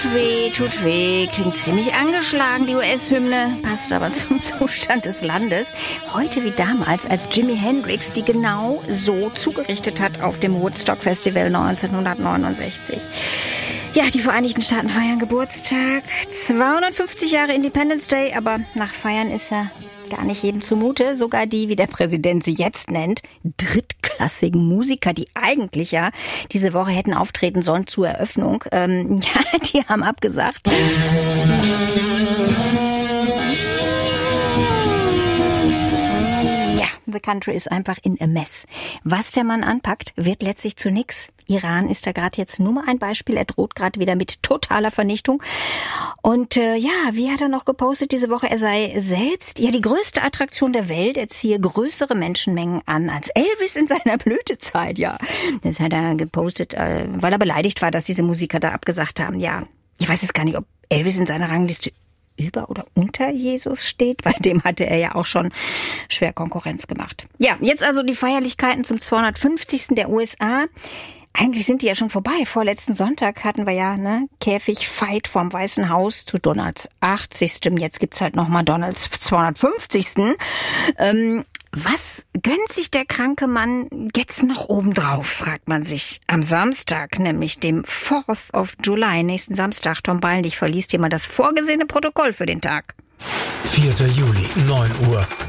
Tut weh, klingt ziemlich angeschlagen, die US-Hymne, passt aber zum Zustand des Landes. Heute wie damals, als Jimi Hendrix die genau so zugerichtet hat auf dem Woodstock Festival 1969. Ja, die Vereinigten Staaten feiern Geburtstag, 250 Jahre Independence Day, aber nach Feiern ist ja gar nicht jedem zumute, sogar die, wie der Präsident sie jetzt nennt, drittklassigen Musiker, die eigentlich ja diese Woche hätten auftreten sollen zur Eröffnung. Die haben abgesagt. Ja, the country ist einfach in a mess. Was der Mann anpackt, wird letztlich zu nix. Iran ist da gerade jetzt nur mal ein Beispiel. Er droht gerade wieder mit totaler Vernichtung. Und wie hat er noch gepostet diese Woche? Er sei selbst die größte Attraktion der Welt. Er ziehe größere Menschenmengen an als Elvis in seiner Blütezeit. Ja, das hat er gepostet, weil er beleidigt war, dass diese Musiker da abgesagt haben. Ja, ich weiß jetzt gar nicht, ob Elvis in seiner Rangliste über oder unter Jesus steht, weil dem hatte er ja auch schon schwer Konkurrenz gemacht. Ja, jetzt also die Feierlichkeiten zum 250. der USA. Eigentlich sind die ja schon vorbei. Vorletzten Sonntag hatten wir ja Käfigfight vorm Weißen Haus zu Donalds 80. Jetzt gibt's halt nochmal Donalds 250. Was gönnt sich der kranke Mann jetzt noch obendrauf, fragt man sich. Am Samstag, nämlich dem 4th of July, nächsten Samstag. Tom Ballenich verliest hier mal das vorgesehene Protokoll für den Tag. 4. Juli, 9 Uhr.